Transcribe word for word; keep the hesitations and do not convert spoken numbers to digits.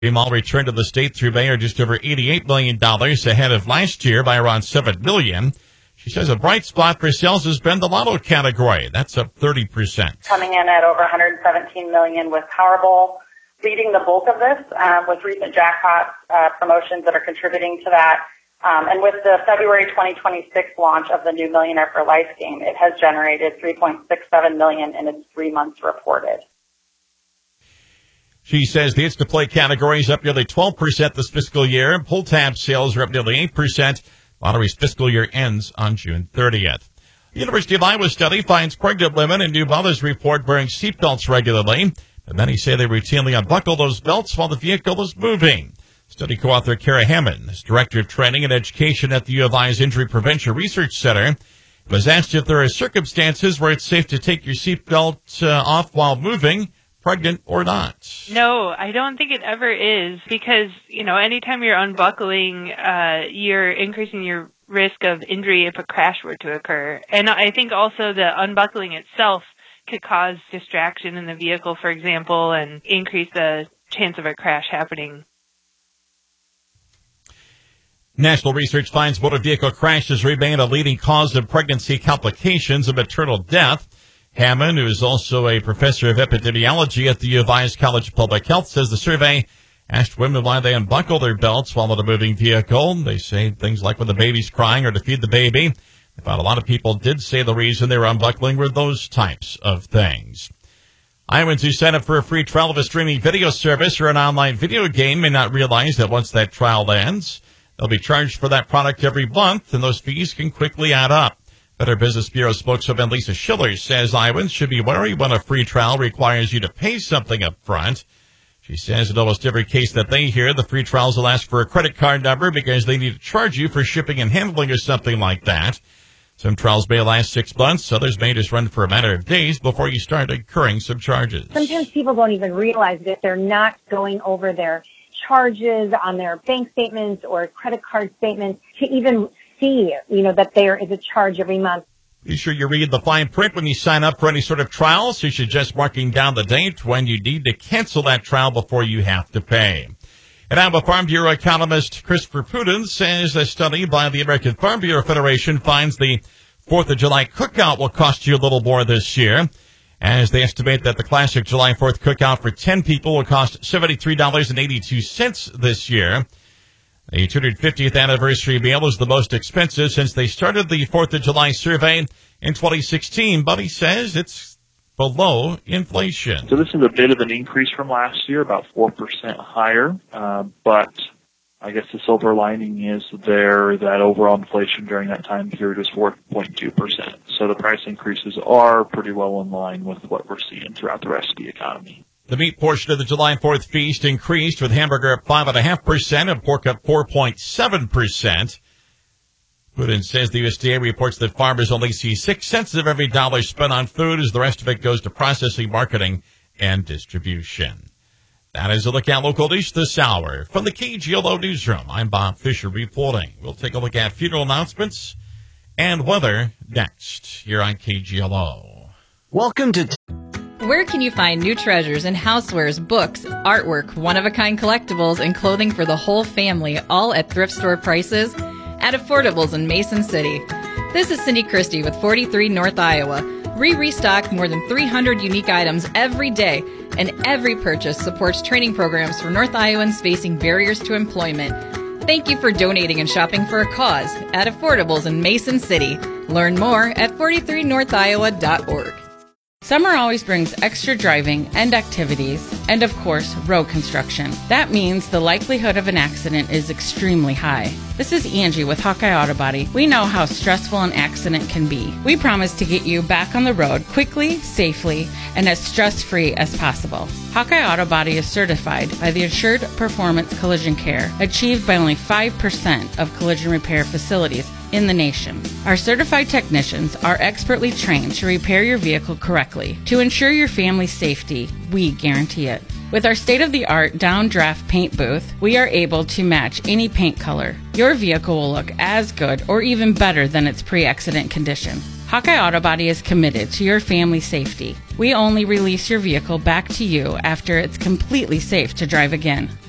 Mall returned to the state through May are just over eighty-eight million dollars ahead of last year by around seven million dollars. She says a bright spot for sales has been the lotto category. That's up thirty percent. Coming in at over one hundred seventeen million dollars with Powerball leading the bulk of this, um, with recent jackpot uh, promotions that are contributing to that. Um, and with the February twenty twenty-six launch of the new Millionaire for Life game, it has generated three point six seven million dollars in its three months reported. She says the It's to Play category is up nearly twelve percent this fiscal year. Pull tab sales are up nearly eight percent. Lottery's fiscal year ends on June thirtieth. The University of Iowa study finds pregnant women and new mothers report wearing seatbelts regularly, but many say they routinely unbuckle those belts while the vehicle is moving. Study co-author Kara Hammond is Director of Training and Education at the U of I's Injury Prevention Research Center. Was asked if there are circumstances where it's safe to take your seatbelt uh, off while moving, pregnant or not. No, I don't think it ever is because, you know, anytime you're unbuckling, uh, you're increasing your risk of injury if a crash were to occur. And I think also the unbuckling itself could cause distraction in the vehicle, for example, and increase the chance of a crash happening. National research finds motor vehicle crashes remain a leading cause of pregnancy complications and maternal death. Hammond, who is also a professor of epidemiology at the U of I's College of Public Health, says the survey asked women why they unbuckle their belts while in a moving vehicle. They say things like when the baby's crying or to feed the baby. They found a lot of people did say the reason they were unbuckling were those types of things. Iowans who sign up for a free trial of a streaming video service or an online video game may not realize that once that trial ends, they'll be charged for that product every month, and those fees can quickly add up. Better Business Bureau spokeswoman Lisa Schiller says Iowans should be wary when a free trial requires you to pay something up front. She says in almost every case that they hear, the free trials will ask for a credit card number because they need to charge you for shipping and handling or something like that. Some trials may last six months. Others may just run for a matter of days before you start incurring some charges. Sometimes people don't even realize that they're not going over their charges on their bank statements or credit card statements to even see, you know, that there is a charge every month. Be sure you read the fine print when you sign up for any sort of trial, so you should just marking down the date when you need to cancel that trial before you have to pay. And Iowa Farm Bureau economist Christopher Pudin says a study by the American Farm Bureau Federation finds the fourth of July cookout will cost you a little more this year, as they estimate that the classic July fourth cookout for ten people will cost seventy-three dollars and eighty-two cents this year. The two hundred fiftieth anniversary meal is the most expensive since they started the fourth of July survey in twenty sixteen, but he says it's below inflation. So this is a bit of an increase from last year, about four percent higher, uh, but I guess the silver lining is there that overall inflation during that time period was four point two percent. So the price increases are pretty well in line with what we're seeing throughout the rest of the economy. The meat portion of the July fourth feast increased, with hamburger up five point five percent and pork up four point seven percent. Putin says the U S D A reports that farmers only see six cents of every dollar spent on food, as the rest of it goes to processing, marketing, and distribution. That is a look at local news this hour. From the K G L O Newsroom, I'm Bob Fisher reporting. We'll take a look at funeral announcements and weather next here on K G L O. Welcome to... Where can you find new treasures in housewares, books, artwork, one-of-a-kind collectibles, and clothing for the whole family, all at thrift store prices? At Affordables in Mason City. This is Cindy Christie with forty-three North Iowa. We restock more than three hundred unique items every day, and every purchase supports training programs for North Iowans facing barriers to employment. Thank you for donating and shopping for a cause at Affordables in Mason City. Learn more at forty-three north iowa dot org. Summer always brings extra driving and activities, and of course, road construction. That means the likelihood of an accident is extremely high. This is Angie with Hawkeye Auto Body. We know how stressful an accident can be. We promise to get you back on the road quickly, safely, and as stress-free as possible. Hawkeye Auto Body is certified by the Assured Performance Collision Care, achieved by only five percent of collision repair facilities in the nation. Our certified technicians are expertly trained to repair your vehicle correctly. To ensure your family's safety, we guarantee it. With our state-of-the-art downdraft paint booth, we are able to match any paint color. Your vehicle will look as good or even better than its pre-accident condition. Hawkeye Auto Body is committed to your family's safety. We only release your vehicle back to you after it's completely safe to drive again.